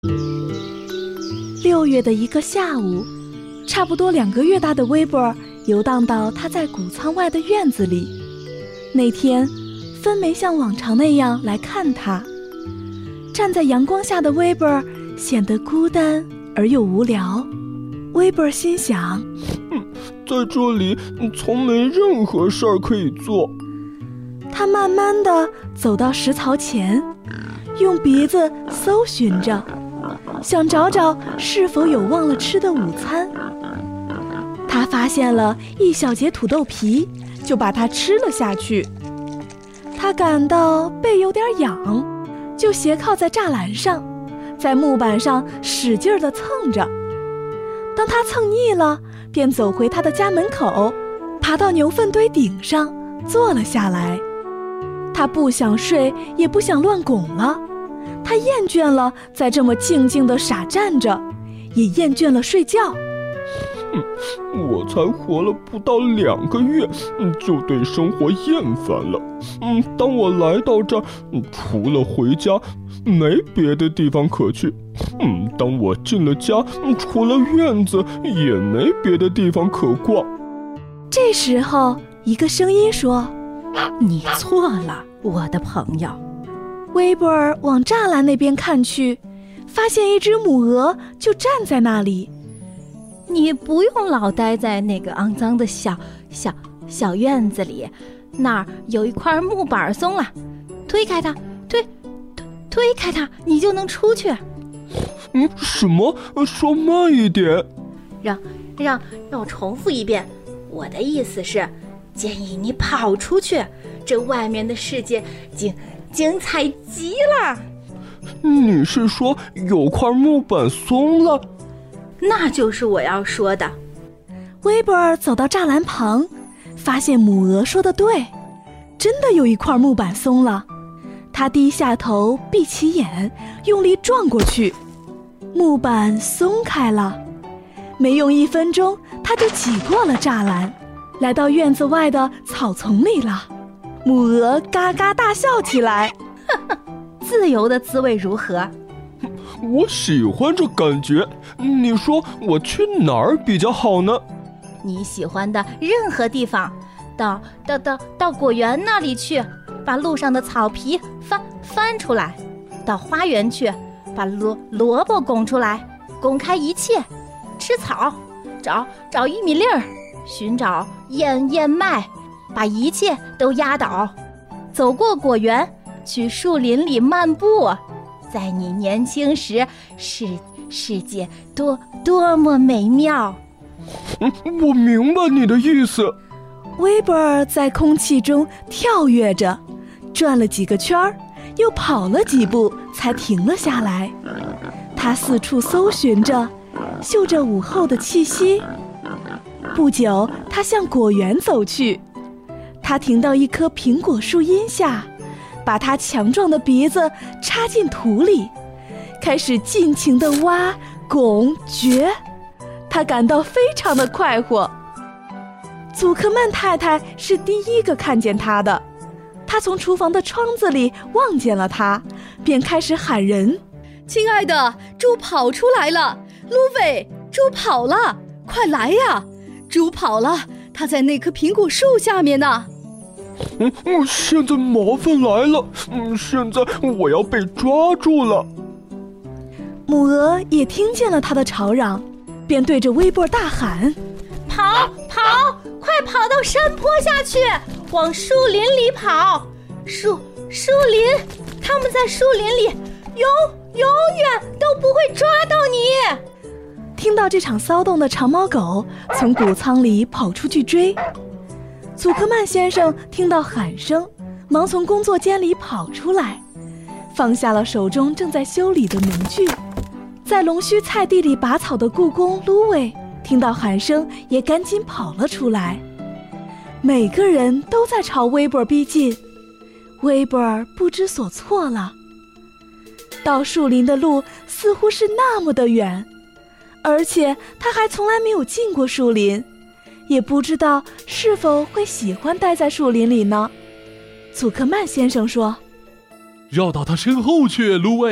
6月的一个下午，差不多2个月大的威伯尔游荡到他在谷仓外的院子里。那天，芬没像往常那样来看他。站在阳光下的威伯尔显得孤单而又无聊。威伯尔心想， 在这里从没任何事儿可以做。 他慢慢地走到食槽前，用鼻子搜寻着，想找找是否有忘了吃的午餐。他发现了一小截土豆皮，就把它吃了下去。他感到背有点痒，就斜靠在栅栏上，在木板上使劲地蹭着。当他蹭腻了，便走回他的家门口，爬到牛粪堆顶上坐了下来。他不想睡，也不想乱拱了。他厌倦了在这么静静地傻站着，也厌倦了睡觉。 我才活了不到2个月，就对生活厌烦了。当我来到这儿，除了回家，没别的地方可去。当我进了家，除了院子，也没别的地方可逛。 这时候，一个声音说：“ 你错了，我的朋友。” 威伯尔往栅栏那边看去，发现一只母鹅就站在那里。 你不用老待在那个肮脏的小院子里，那儿有一块木板松了，推开它，推开它，你就能出去。 什么？说慢一点。 让我重复一遍。我的意思是，建议你跑出去，这外面的世界精彩极了。 你是说有块木板松了？ 那就是我要说的。 威伯尔走到栅栏旁，发现母鹅说的对，真的有一块木板松了。他低下头，闭起眼，用力撞过去，木板松开了。没用1分钟，他就挤过了栅栏，来到院子外的草丛里了。母鹅嘎嘎大笑起来， 自由的滋味如何？ 我喜欢这感觉。你说我去哪儿比较好呢？ 你喜欢的任何地方，到果园那里去，把路上的草皮翻出来；到花园去，把萝卜拱出来，拱开一切；吃草，找玉米粒儿，寻找燕麦，把一切都压倒；走过果园，去树林里漫步。在你年轻时，世界多么美妙。 我明白你的意思。 威伯尔在空气中跳跃着，转了几个圈儿，又跑了几步，才停了下来。他四处搜寻着，嗅着午后的气息。不久，他向果园走去。他停到一棵苹果树荫下，把他强壮的鼻子插进土里，开始尽情地挖、拱、掘。他感到非常的快活。祖克曼太太是第一个看见他的，她从厨房的窗子里望见了他，便开始喊人：“ 亲爱的，猪跑出来了！卢伟，猪跑了，快来呀！猪跑了，它在那棵苹果树下面呢。” 现在麻烦来了，现在我要被抓住了。 母鹅也听见了他的吵嚷，便对着威伯尔大喊：“ 跑，快跑到山坡下去，往树林里跑！树林，他们在树林里永远都不会抓到你。” 听到这场骚动的长毛狗从谷仓里跑出去追。祖克曼先生听到喊声，忙从工作间里跑出来，放下了手中正在修理的农具。在龙须菜地里拔草的雇工卢伟听到喊声，也赶紧跑了出来。每个人都在朝威伯尔逼近，威伯尔不知所措了。到树林的路似乎是那么的远，而且他还从来没有进过树林，也不知道是否会喜欢待在树林里呢。祖克曼先生说：“ 绕到他身后去，卢威，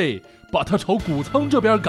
把它朝谷仓这边赶。